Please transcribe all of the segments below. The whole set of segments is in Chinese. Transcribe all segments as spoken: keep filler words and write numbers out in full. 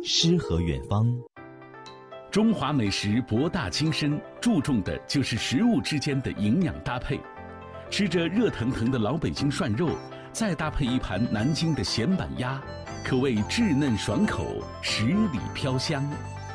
诗和远方。 中华美食博大精深，注重的就是食物之间的营养搭配。吃着热腾腾的老北京涮肉，再搭配一盘南京的咸板鸭，可谓稚嫩爽口，十里飘香。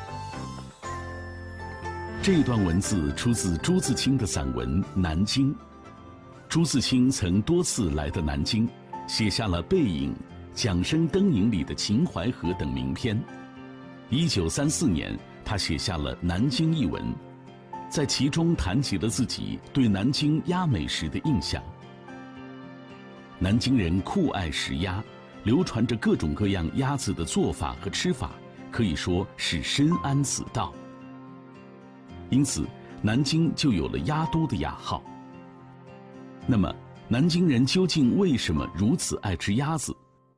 这段文字出自朱自清的散文《南京》。朱自清曾多次来到南京，写下了《背影》《桨声灯影》里的秦淮河等名篇。一九三四年，他写下了《南京》一文，在其中谈及了自己对南京鸭美食的印象。南京人酷爱食鸭，流传着各种各样鸭子的做法和吃法，可以说是深谙此道。因此，南京就有了鸭都的雅号。那么，南京人究竟为什么如此爱吃鸭子？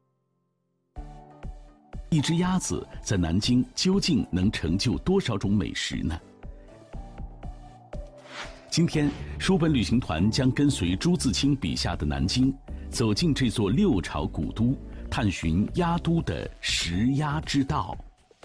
一只鸭子在南京究竟能成就多少种美食呢？今天，书本旅行团将跟随朱自清笔下的南京，走进这座六朝古都，探寻鸭都的食鸭之道。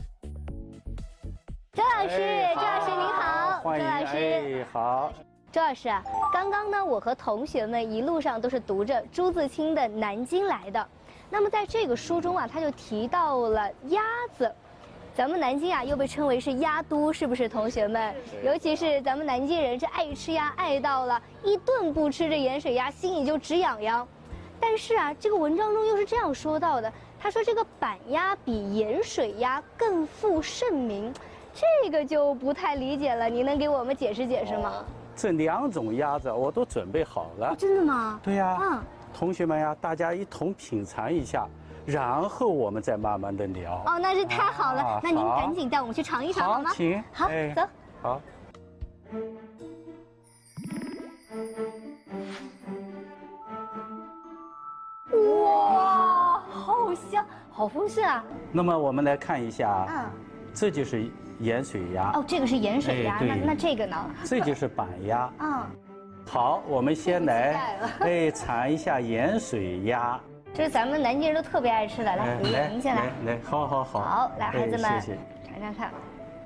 周老师， 哎、 周老师您好， 欢迎， 周老师， 哎，好。 周老师啊，刚刚呢，我和同学们一路上都是读着朱自清的《南京》来的。那么在这个书中啊，他就提到了鸭子。咱们南京啊，又被称为是鸭都，是不是，同学们？尤其是咱们南京人，这爱吃鸭爱到了一顿不吃这盐水鸭，心里就直痒痒。但是啊，这个文章中又是这样说到的，他说这个板鸭比盐水鸭更负盛名，这个就不太理解了，您能给我们解释解释吗？哦、 这两种鸭子我都准备好了。 哦、真的吗？ 对呀、啊。 嗯。 同学们呀，大家一同品尝一下，然后我们再慢慢的聊。 哦，那是太好了，啊、那您赶紧带我们去尝一尝好吗？ 好，请。 好， 哎、 走。 好。 哇，好香，好丰盛啊！ 那么我们来看一下， 嗯， 这就是盐水鸭。 哦，这个是盐水鸭， 哎、 那那这个呢？ 这就是板鸭。 嗯。 好，我们先来哎尝一下盐水鸭， 这是咱们南京人都特别爱吃的，来，你您先来， 来来，好好好， 好，来孩子们， 谢谢， 尝尝看。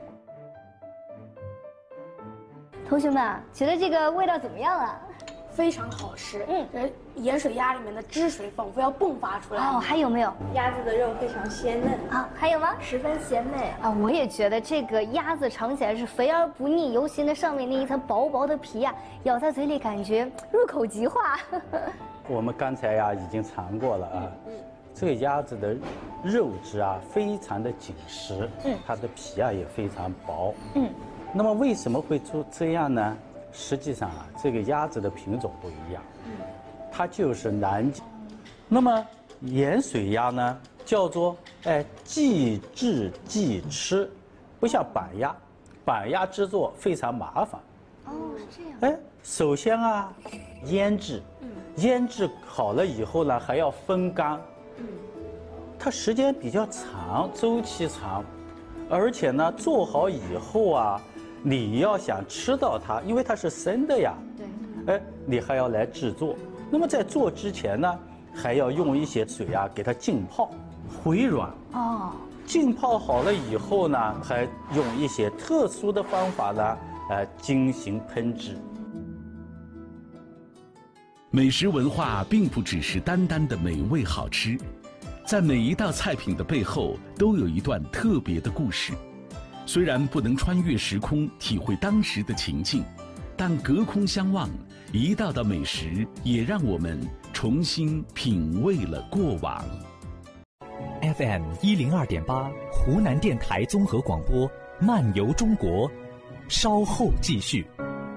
同学们觉得这个味道怎么样啊？ 非常好吃，嗯，盐水鸭里面的汁水仿佛要迸发出来。 哦，还有没有？ 鸭子的肉非常鲜嫩啊，还有吗？ 十分鲜美啊！我也觉得这个鸭子尝起来是肥而不腻，尤其那上面那一层薄薄的皮啊，咬在嘴里感觉入口即化。 我们刚才呀已经尝过了啊，嗯、这个鸭子的肉质啊非常的紧实，嗯，它的皮啊也非常薄，嗯。那么为什么会做这样呢？实际上啊，这个鸭子的品种不一样，它就是南京。那么盐水鸭呢，叫做哎即制即吃，不像板鸭，板鸭制作非常麻烦。 哦，是这样。 哎，首先啊，腌制，腌制好了以后呢，还要风干，它时间比较长，周期长，而且呢，做好以后啊。你要想吃到它，因为它是生的呀，对，哎，你还要来制作。那么在做之前呢，还要用一些水啊给它浸泡，回软。哦，浸泡好了以后呢，还用一些特殊的方法呢，来进行烹制。 美食文化并不只是单单的美味好吃，在每一道菜品的背后都有一段特别的故事。虽然不能穿越时空体会当时的情境，但隔空相望，一道道美食也让我们重新品味了过往。 F M 一零二点八，湖南电台综合广播，漫游中国，稍后继续。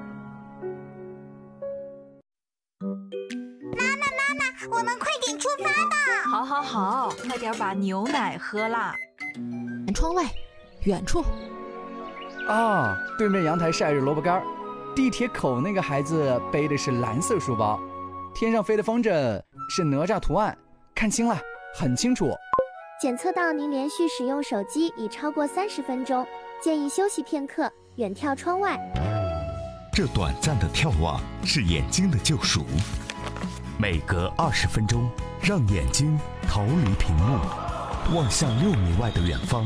妈妈，妈妈，我们快点出发吧！ 好，好，好，快点把牛奶喝啦。 窗外。远处， 啊，对面阳台晒着萝卜干，地铁口那个孩子背的是蓝色书包，天上飞的风筝是哪吒图案，看清了，很清楚。 检测到您连续使用手机已超过三十分钟，建议休息片刻，远眺窗外。 这短暂的眺望是眼睛的救赎，每隔二十分钟，让眼睛逃离屏幕，望向六米外的远方。